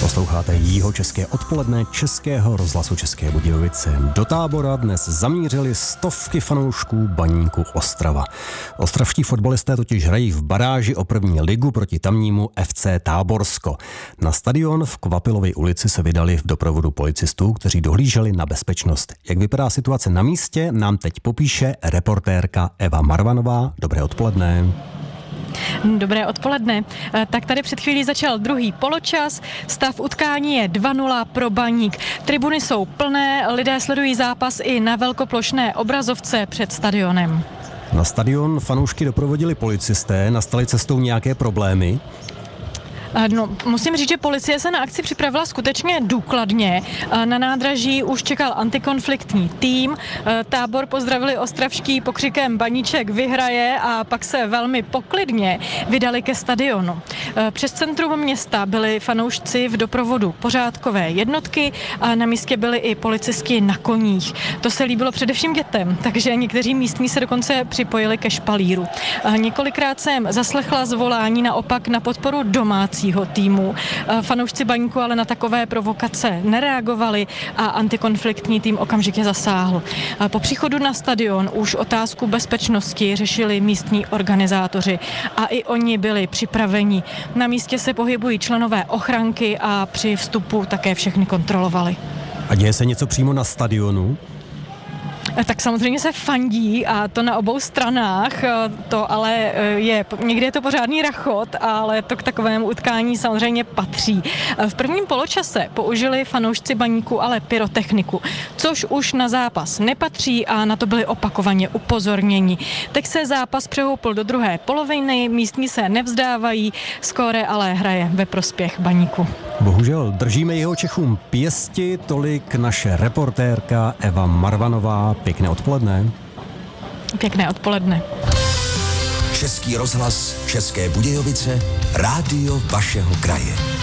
Posloucháte Jihočeské odpoledne Českého rozhlasu České Budějovice. Do Tábora dnes zamířili stovky fanoušků Baníku Ostrava. Ostravští fotbalisté totiž hrají v baráži o první ligu proti tamnímu FC Táborsko. Na stadion v Kvapilově ulici se vydali v doprovodu policistů, kteří dohlíželi na bezpečnost. Jak vypadá situace na místě, nám teď popíše reportérka Eva Marvanová. Dobré odpoledne. Dobré odpoledne. Tak tady před chvílí začal druhý poločas. Stav utkání je 2-0 pro Baník. Tribuny jsou plné, lidé sledují zápas i na velkoplošné obrazovce před stadionem. Na stadion fanoušky doprovodili policisté, nastaly cestou nějaké problémy? No, musím říct, že policie se na akci připravila skutečně důkladně. Na nádraží už čekal antikonfliktní tým. Tábor pozdravili ostravští pokřikem Baníček vyhraje a pak se velmi poklidně vydali ke stadionu. Přes centrum města byli fanoušci v doprovodu pořádkové jednotky a na místě byli i policisti na koních. To se líbilo především dětem, takže někteří místní se dokonce připojili ke špalíru. Několikrát jsem zaslechla zvolání naopak na podporu domácí týmu. Fanoušci Baníku ale na takové provokace nereagovali a antikonfliktní tým okamžitě zasáhl. Po příchodu na stadion už otázku bezpečnosti řešili místní organizátoři a i oni byli připraveni. Na místě se pohybují členové ochranky a při vstupu také všechny kontrolovali. A děje se něco přímo na stadionu? Tak samozřejmě se fandí a to na obou stranách, to ale někdy je to pořádný rachot, ale to k takovému utkání samozřejmě patří. V prvním poločase použili fanoušci Baníku ale pyrotechniku, což už na zápas nepatří a na to byli opakovaně upozorněni. Teď se zápas přehoupl do druhé poloviny, místní se nevzdávají, skóre ale hraje ve prospěch Baníku. Bohužel držíme Jihočechům pěsti, tolik naše reportérka Eva Marvanová. Pěkné odpoledne. Pěkné odpoledne. Český rozhlas České Budějovice, rádio vašeho kraje.